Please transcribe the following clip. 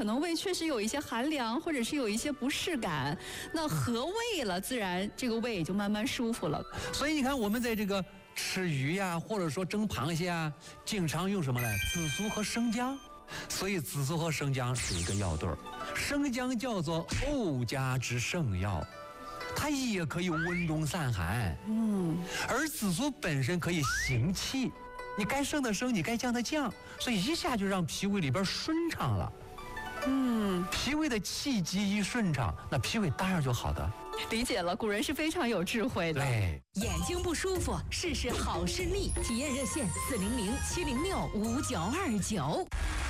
可能胃确实有一些寒凉，或者是有一些不适感。那和胃了，自然这个胃也就慢慢舒服了。 所以你看，我们在这个吃鱼呀，或者说蒸螃蟹啊，经常用什么呢？紫苏和生姜。所以紫苏和生姜是一个药对儿。生姜叫做欧家之圣药，它也可以温中散寒。而紫苏本身可以行气，你该升的升，你该降的降，所以一下就让脾胃里边顺畅了。脾胃的气机一顺畅，那脾胃当然就好的。 理解了，古人是非常有智慧的。 对， 眼睛不舒服，试试好视力，体验热线400-706-5929。